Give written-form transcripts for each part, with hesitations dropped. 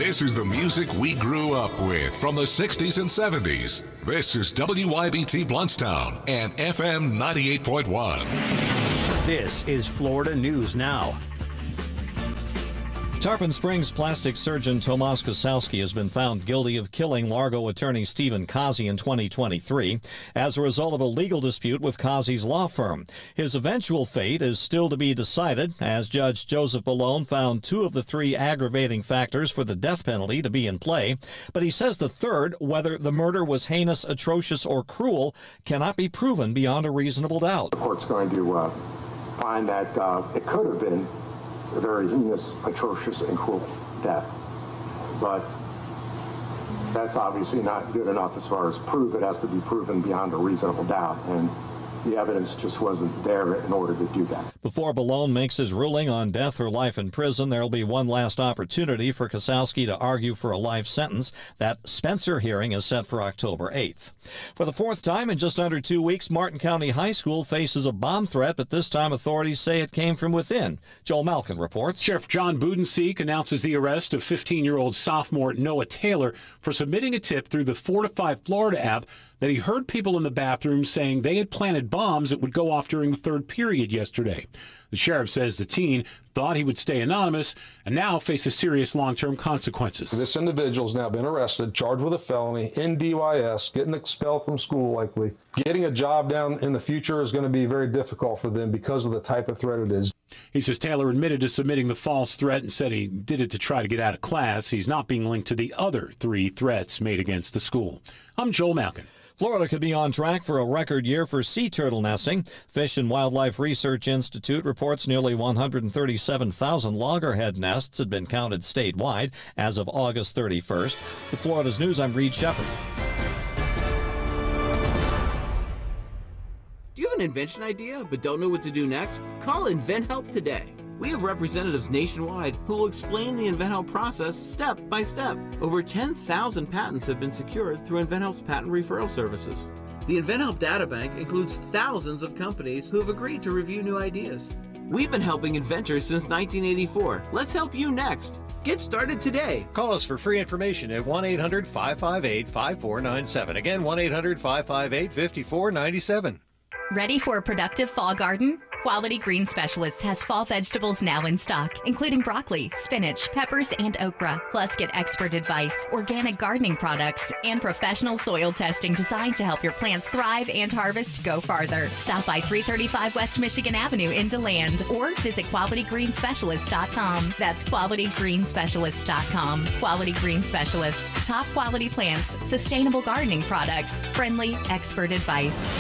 This is the music we grew up with from the 60s and 70s. This is WYBT Bluntstown and FM 98.1. This is Florida News Now. Tarpon Springs plastic surgeon Tomas Kosowski has been found guilty of killing Largo attorney Stephen Kazi in 2023 as a result of a legal dispute with Kazi's law firm. His eventual fate is still to be decided, as Judge Joseph Ballone found 2 of the 3 aggravating factors for the death penalty to be in play. But he says the third, whether the murder was heinous, atrocious, or cruel, cannot be proven beyond a reasonable doubt. The court's going to find that it could have been a very heinous, atrocious, and cruel death. But that's obviously not good enough as far as proof. It has to be proven beyond a reasonable doubt. And the evidence just wasn't there in order to do that. Before Ballone makes his ruling on death or life in prison, there will be one last opportunity for Kosowski to argue for a life sentence. That Spencer hearing is set for October 8th. For the 4th time in just under 2 weeks, Martin County High School faces a bomb threat, but this time authorities say it came from within. Joel Malkin reports. Sheriff John Budenseek announces the arrest of 15-year-old sophomore Noah Taylor for submitting a tip through the Fortify Florida app that he heard people in the bathroom saying they had planted bombs that would go off during the third period yesterday. The sheriff says the teen thought he would stay anonymous and now faces serious long-term consequences. This individual's now been arrested, charged with a felony, in DYS, getting expelled from school likely. Getting a job down in the future is going to be very difficult for them because of the type of threat it is. He says Taylor admitted to submitting the false threat and said he did it to try to get out of class. He's not being linked to the other 3 threats made against the school. I'm Joel Malkin. Florida could be on track for a record year for sea turtle nesting. Fish and Wildlife Research Institute reports nearly 137,000 loggerhead nests had been counted statewide as of August 31st. With Florida's News, I'm Reed Shepard. Do you have an invention idea but don't know what to do next? Call InventHelp today. We have representatives nationwide who will explain the InventHelp process step by step. Over 10,000 patents have been secured through InventHelp's patent referral services. The InventHelp databank includes thousands of companies who have agreed to review new ideas. We've been helping inventors since 1984. Let's help you next. Get started today. Call us for free information at 1-800-558-5497. Again, 1-800-558-5497. Ready for a productive fall garden? Quality Green Specialists has fall vegetables now in stock, including broccoli, spinach, peppers, and okra. Plus, get expert advice, organic gardening products, and professional soil testing designed to help your plants thrive and harvest go farther. Stop by 335 West Michigan Avenue in DeLand or visit QualityGreenSpecialist.com. That's QualityGreenSpecialist.com. Quality Green Specialists. Top quality plants, sustainable gardening products, friendly expert advice.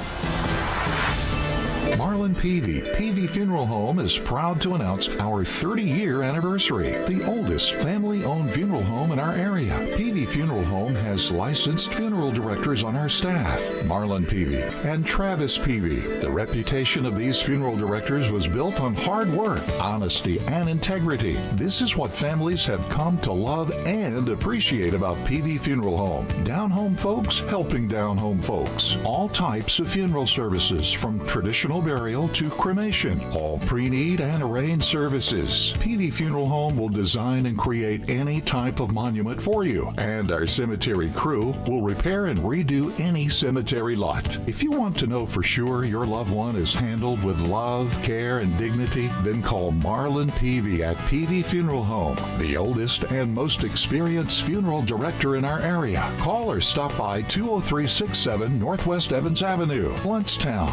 Marlin Peavy Funeral Home is proud to announce our 30-year anniversary. The oldest family-owned funeral home in our area. Peavy Funeral Home has licensed funeral directors on our staff, Marlin Peavy and Travis Peavy. The reputation of these funeral directors was built on hard work, honesty, and integrity. This is what families have come to love and appreciate about Peavy Funeral Home. Down-home folks helping down-home folks. All types of funeral services, from traditional burial to cremation, all pre-need and arranged services. Peavy Funeral Home will design and create any type of monument for you, and our cemetery crew will repair and redo any cemetery lot. If you want to know for sure your loved one is handled with love, care, and dignity, then call Marlin Peavy at Peavy Funeral Home, the oldest and most experienced funeral director in our area. Call or stop by 20367 Northwest Evans Avenue, Bluntstown,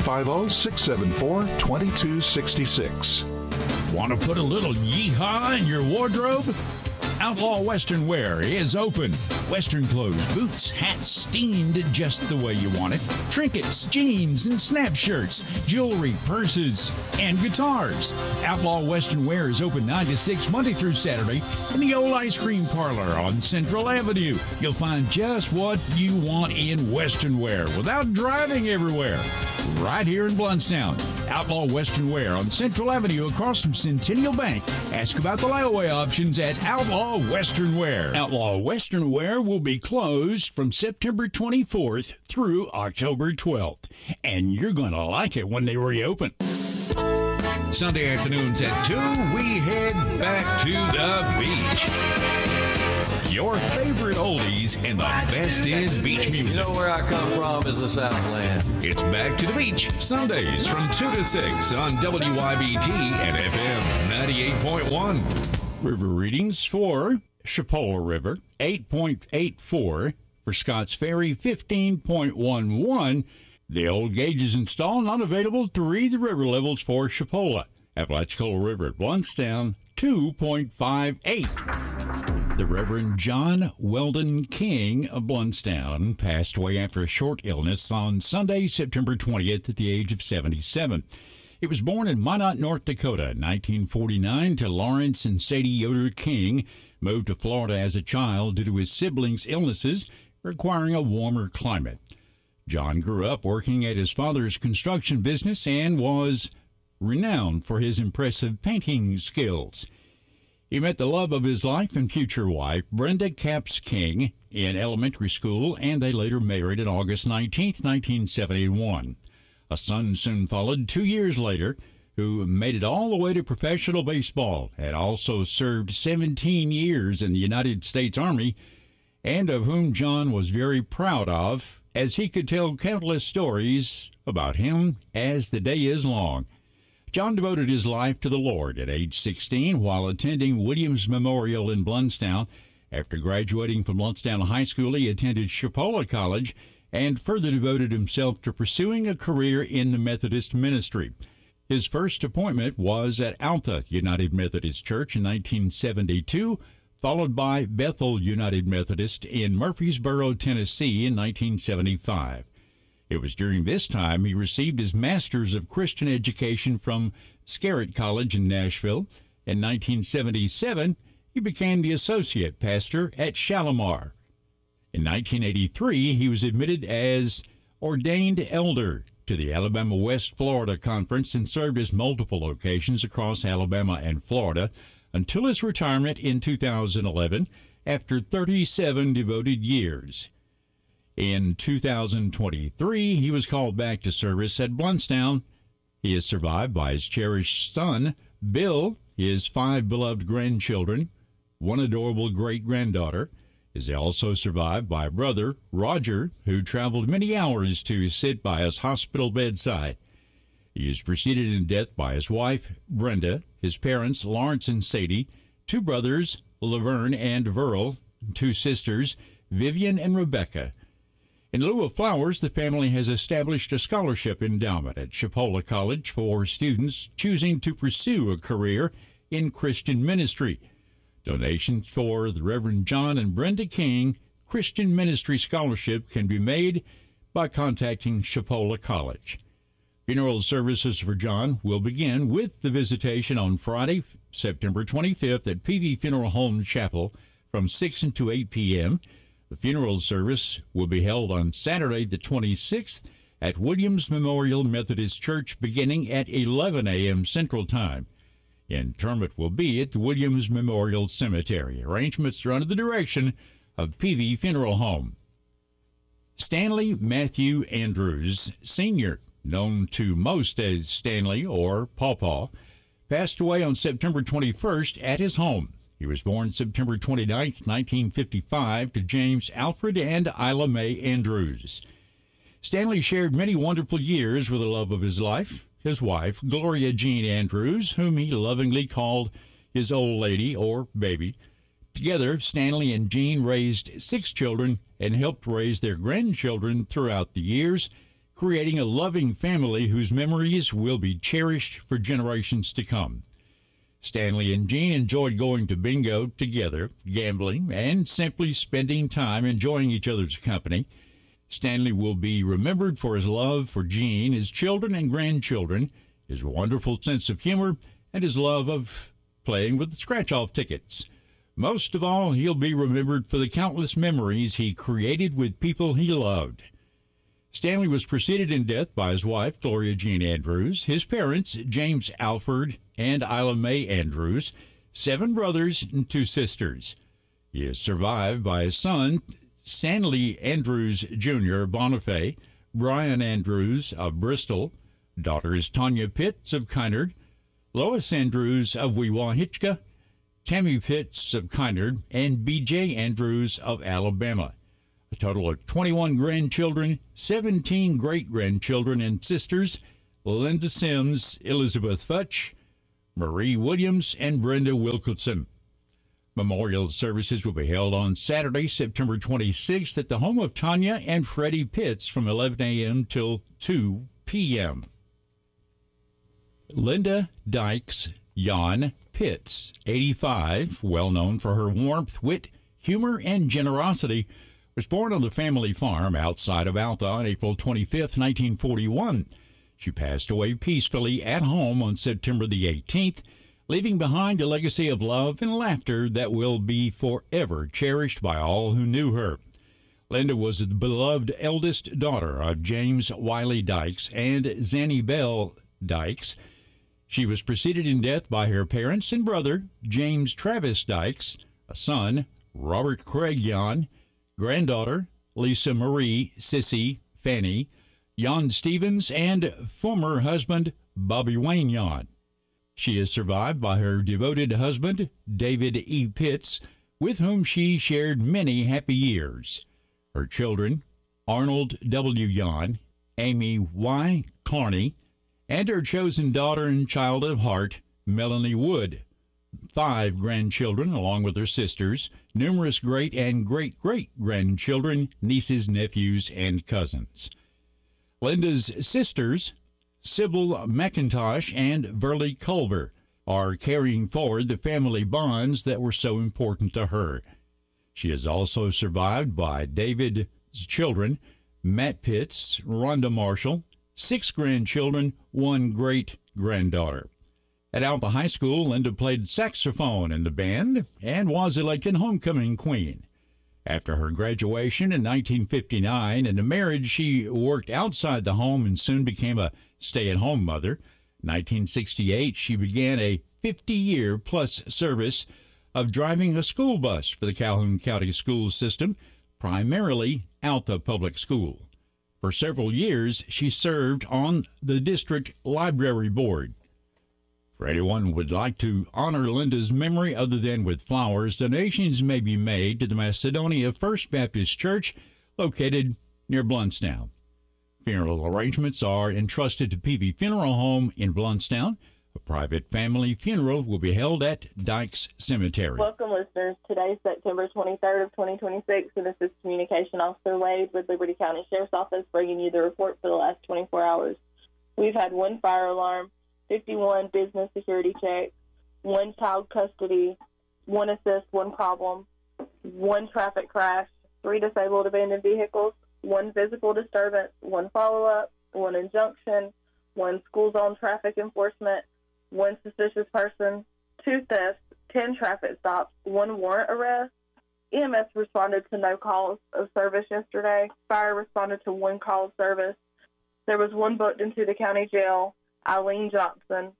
850-674-2266. Want to put a little yeehaw in your wardrobe? Outlaw Western Wear is open. Western clothes, boots, hats steamed just the way you want it. Trinkets, jeans, and snap shirts, jewelry, purses, and guitars. Outlaw Western Wear is open 9 to 6 Monday through Saturday in the old ice cream parlor on Central Avenue. You'll find just what you want in Western Wear without driving everywhere. Right here in Bluntstown. Outlaw Western Wear on Central Avenue across from Centennial Bank. Ask about the layaway options at Outlaw Western Wear. Outlaw Western Wear will be closed from September 24th through October 12th. And you're going to like it when they reopen. Sunday afternoons at 2, we head back to the beach. Your favorite oldies and the best in beach music. You know where I come from is the Southland. It's Back to the Beach, Sundays from 2 to 6 on WYBT and FM 98.1. River readings for Chipola River, 8.84. For Scotts Ferry, 15.11. The old gauge is installed, not available to read the river levels for Chipola. Apalachicola River at Blountstown, 2.58. The Reverend John Weldon King of Blountstown passed away after a short illness on Sunday, September 20th at the age of 77. He was born in Minot, North Dakota in 1949 to Lawrence and Sadie Yoder King. Moved to Florida as a child due to his siblings' illnesses, requiring a warmer climate. John grew up working at his father's construction business and was renowned for his impressive painting skills. He met the love of his life and future wife, Brenda Capps King, in elementary school, and they later married on August 19, 1971. A son soon followed 2 years later, who made it all the way to professional baseball and also served 17 years in the United States Army, and of whom John was very proud of, as he could tell countless stories about him as the day is long. John devoted his life to the Lord at age 16 while attending Williams Memorial in Blountstown. After graduating from Blountstown High School, he attended Chipola College and further devoted himself to pursuing a career in the Methodist ministry. His first appointment was at Alta United Methodist Church in 1972, followed by Bethel United Methodist in Murfreesboro, Tennessee in 1975. It was during this time he received his Master's of Christian Education from Scarrett College in Nashville. In 1977, he became the associate pastor at Shalimar. In 1983, he was admitted as ordained elder to the Alabama West Florida Conference and served as multiple locations across Alabama and Florida until his retirement in 2011 after 37 devoted years. In 2023, he was called back to service at Blountstown. He is survived by his cherished son, Bill, his 5 beloved grandchildren, 1 adorable great-granddaughter. He is also survived by brother, Roger, who traveled many hours to sit by his hospital bedside. He is preceded in death by his wife, Brenda, his parents, Lawrence and Sadie, 2 brothers, Laverne and Verl, 2 sisters, Vivian and Rebecca. In lieu of flowers, the family has established a scholarship endowment at Chipola College for students choosing to pursue a career in Christian ministry. Donations for the Reverend John and Brenda King Christian Ministry Scholarship can be made by contacting Chipola College. Funeral services for John will begin with the visitation on Friday, September 25th at PV Funeral Home Chapel from 6 to 8 p.m. The funeral service will be held on Saturday, the 26th at Williams Memorial Methodist Church beginning at 11 a.m. Central Time. Interment will be at the Williams Memorial Cemetery. Arrangements are under the direction of PV Funeral Home. Stanley Matthew Andrews, Sr., known to most as Stanley or Pawpaw, passed away on September 21st at his home. He was born September 29, 1955, to James Alfred and Isla Mae Andrews. Stanley shared many wonderful years with the love of his life, his wife, Gloria Jean Andrews, whom he lovingly called his old lady or baby. Together, Stanley and Jean raised 6 children and helped raise their grandchildren throughout the years, creating a loving family whose memories will be cherished for generations to come. Stanley and Jean enjoyed going to bingo together, gambling, and simply spending time enjoying each other's company. Stanley will be remembered for his love for Jean, his children and grandchildren, his wonderful sense of humor, and his love of playing with the scratch-off tickets. Most of all, he'll be remembered for the countless memories he created with people he loved. Stanley was preceded in death by his wife, Gloria Jean Andrews, his parents, James Alford and Isla Mae Andrews, 7 brothers and 2 sisters. He is survived by his son, Stanley Andrews Jr. Bonifay, Brian Andrews of Bristol, daughters Tanya Pitts of Kynard, Lois Andrews of Weewahitchka, Tammy Pitts of Kinard, and B.J. Andrews of Alabama. A total of 21 grandchildren, 17 great-grandchildren and sisters: Linda Sims, Elizabeth Futch, Marie Williams, and Brenda Wilkinson. Memorial services will be held on Saturday, September 26th at the home of Tanya and Freddie Pitts from 11 a.m. till 2 p.m. Linda Dykes Jan Pitts, 85, well known for her warmth, wit, humor, and generosity, was born on the family farm outside of Alta on April 25, 1941. She passed away peacefully at home on September the 18th, leaving behind a legacy of love and laughter that will be forever cherished by all who knew her. Linda was the beloved eldest daughter of James Wiley Dykes and Zannie Bell Dykes. She was preceded in death by her parents and brother, James Travis Dykes, a son, Robert Craig Jan, granddaughter, Lisa Marie Sissy Fanny, Jan Stevens, and former husband, Bobby Wayne Jan. She is survived by her devoted husband, David E. Pitts, with whom she shared many happy years. Her children, Arnold W. Jan, Amy Y. Clarney, and her chosen daughter and child of heart, Melanie Wood. 5 grandchildren, along with her sisters, numerous great and great-great-grandchildren, nieces, nephews, and cousins. Linda's sisters, Sybil McIntosh and Verlie Culver, are carrying forward the family bonds that were so important to her. She is also survived by David's children, Matt Pitts, Rhonda Marshall, 6 grandchildren, 1 great-granddaughter. At Alta High School, Linda played saxophone in the band and was elected homecoming queen. After her graduation in 1959 and a marriage, she worked outside the home and soon became a stay-at-home mother. In 1968, she began a 50-year-plus service of driving a school bus for the Calhoun County school system, primarily Alta Public School. For several years, she served on the district library board. For anyone who would like to honor Linda's memory other than with flowers, donations may be made to the Macedonia First Baptist Church located near Bluntstown. Funeral arrangements are entrusted to PV Funeral Home in Bluntstown. A private family funeral will be held at Dykes Cemetery. Welcome, listeners. Today's September 23rd of 2026, and this is Communication Officer Wade with Liberty County Sheriff's Office bringing you the report for the last 24 hours. We've had 1 fire alarm, 51 business security checks, 1 child custody, 1 assist, 1 problem, 1 traffic crash, 3 disabled abandoned vehicles, 1 physical disturbance, 1 follow-up, 1 injunction, 1 school zone traffic enforcement, 1 suspicious person, 2 thefts, 10 traffic stops, 1 warrant arrest. EMS responded to no calls of service yesterday. Fire responded to 1 call of service. There was 1 booked into the county jail, Eileen Johnson.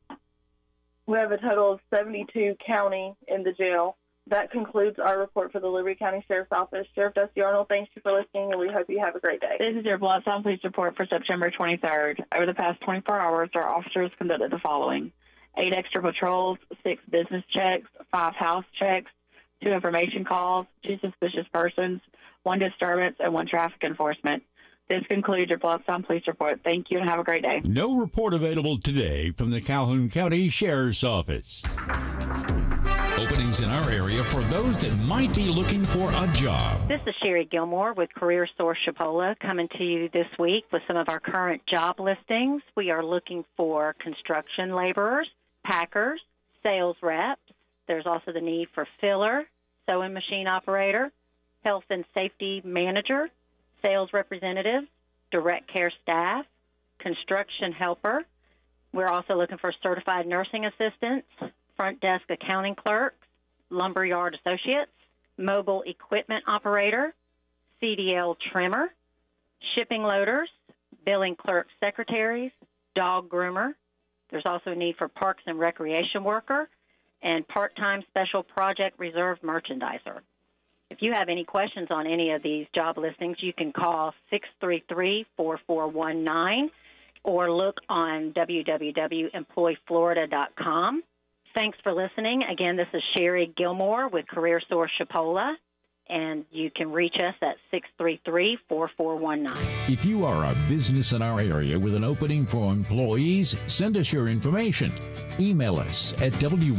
We have a total of 72 county in the jail. That concludes our report for the Liberty County Sheriff's Office. Sheriff Dusty Arnold, thanks you for listening, and we hope you have a great day. This is your Bluntstown Police report for September 23rd. Over the past 24 hours, our officers conducted the following: 8 extra patrols, 6 business checks, 5 house checks, 2 information calls, 2 suspicious persons, 1 disturbance, and 1 traffic enforcement. This concludes your Bluntstown Police report. Thank you and have a great day. No report available today from the Calhoun County Sheriff's Office. Openings in our area for those that might be looking for a job. This is Sherry Gilmore with Career Source Chipola coming to you this week with some of our current job listings. We are looking for construction laborers, packers, sales reps. There's also the need for filler, sewing machine operator, health and safety manager, sales representatives, direct care staff, construction helper. We're also looking for certified nursing assistants, front desk accounting clerks, lumberyard associates, mobile equipment operator, CDL trimmer, shipping loaders, billing clerk secretaries, dog groomer. There's also a need for parks and recreation worker and part-time special project reserve merchandiser. If you have any questions on any of these job listings, you can call 633-4419 or look on www.employflorida.com. Thanks for listening. Again, this is Sherry Gilmore with Career Source Chipola, and you can reach us at 633-4419. If you are a business in our area with an opening for employees, send us your information. Email us at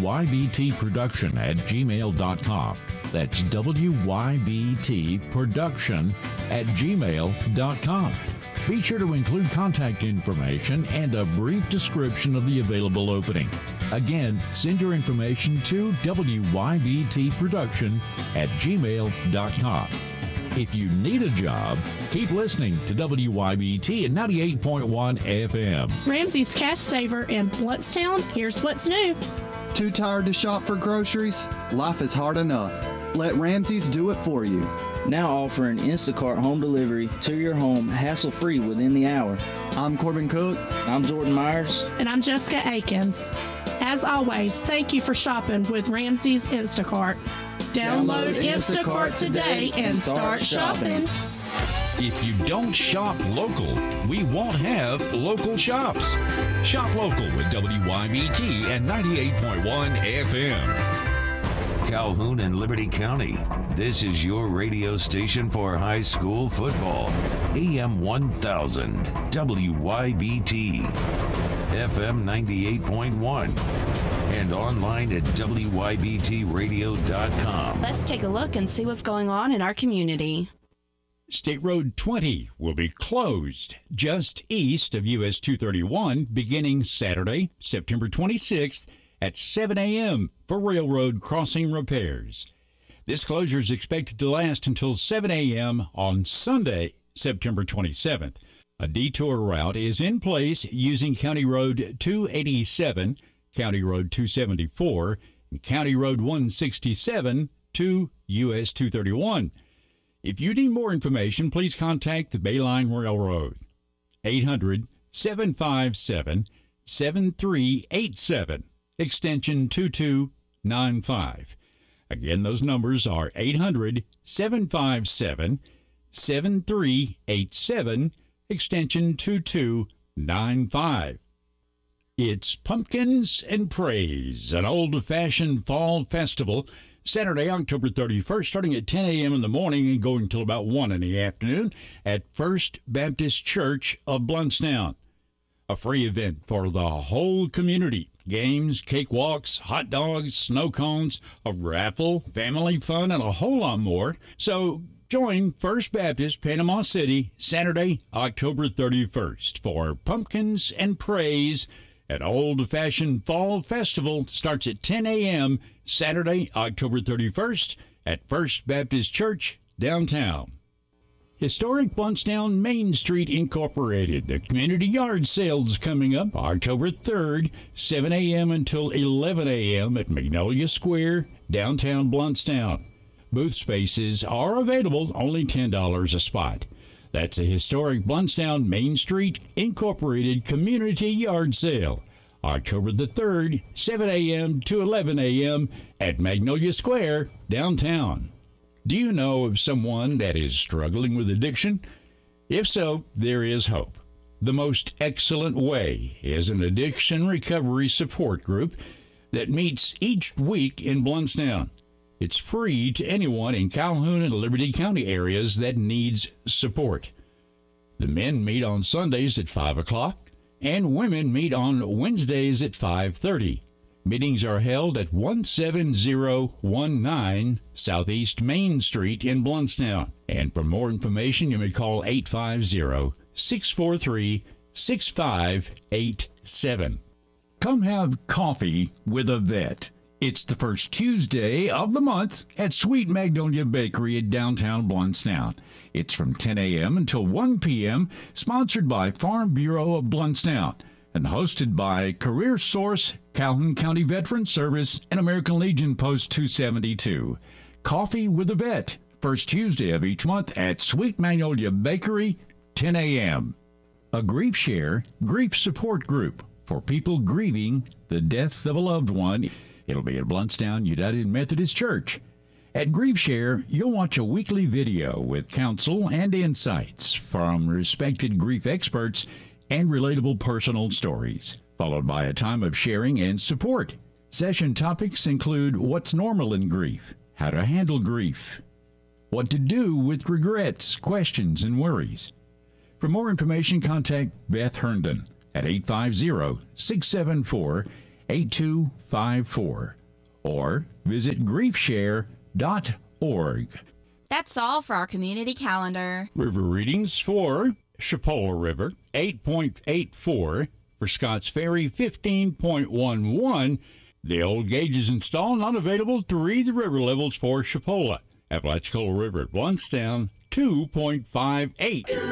wybtproduction@gmail.com. That's wybtproduction@gmail.com. Be sure to include contact information and a brief description of the available opening. Again, send your information to wybtproduction@gmail.com. If you need a job, keep listening to WYBT at 98.1 FM. Ramsey's Cash Saver in Bluntstown. Here's what's new. Too tired to shop for groceries? Life is hard enough. Let Ramsey's do it for you. Now offering Instacart home delivery to your home hassle-free within the hour. I'm Corbin Cook. I'm Jordan Myers. And I'm Jessica Akins. As always, thank you for shopping with Ramsey's Instacart. Download Instacart today and start shopping. If you don't shop local, we won't have local shops. Shop local with WYBT and 98.1 FM. Calhoun and Liberty County. This is your radio station for high school football. AM 1000, WYBT, FM 98.1, and online at WYBTradio.com. Let's take a look and see what's going on in our community. State Road 20 will be closed just east of US 231 beginning Saturday, September 26th at 7 a.m. for railroad crossing repairs. This closure is expected to last until 7 a.m. on Sunday, September 27th. A detour route is in place using County Road 287, County Road 274, and County Road 167 to US 231. If you need more information, please contact the Bayline Railroad, 800-757-7387, extension 2295. Again, those numbers are 800-757-7387, extension 2295. It's Pumpkins and Praise, an old-fashioned fall festival, Saturday, October 31st, starting at 10 a.m. in the morning and going until about 1 in the afternoon at First Baptist Church of Bluntstown. A free event for the whole community. Games, cakewalks, hot dogs, snow cones, a raffle, family fun, and a whole lot more. So join First Baptist Panama City Saturday, October 31st for Pumpkins and Praise. An old-fashioned fall festival starts at 10 a.m. Saturday, October 31st at First Baptist Church downtown. Historic Bluntstown Main Street Incorporated. The community yard sales coming up October 3rd, 7 a.m. until 11 a.m. at Magnolia Square, downtown Bluntstown. Booth spaces are available, only $10 a spot. That's a historic Bluntstown Main Street Incorporated Community Yard Sale, October the 3rd, 7 a.m. to 11 a.m. at Magnolia Square, downtown. Do you know of someone that is struggling with addiction? If so, there is hope. The Most Excellent Way is an addiction recovery support group that meets each week in Bluntstown. It's free to anyone in Calhoun and Liberty County areas that needs support. The men meet on Sundays at 5 o'clock, and women meet on Wednesdays at 5:30. Meetings are held at 17019 Southeast Main Street in Bluntstown. And for more information, you may call 850-643-6587. Come have coffee with a vet. It's the first Tuesday of the month at Sweet Magnolia Bakery at downtown Bluntstown. It's from 10 a.m. until 1 p.m., sponsored by Farm Bureau of Bluntstown, and hosted by Career Source, Calhoun County Veteran Service, and American Legion Post 272. Coffee with a Vet, first Tuesday of each month at Sweet Magnolia Bakery, 10 a.m. A Grief Share grief support group for people grieving the death of a loved one. It'll be at Bluntstown United Methodist Church. At Grief Share, you'll watch a weekly video with counsel and insights from respected grief experts and relatable personal stories, followed by a time of sharing and support. Session topics include what's normal in grief, how to handle grief, what to do with regrets, questions, and worries. For more information, contact Beth Herndon at 850-674-8254 or visit griefshare.org. That's all for our community calendar. River readings for Chipola River, 8.84. For Scotts Ferry, 15.11. The old gauge is installed, not available to read the river levels for Chipola. Apalachicola River at Bluntstown, 2.58.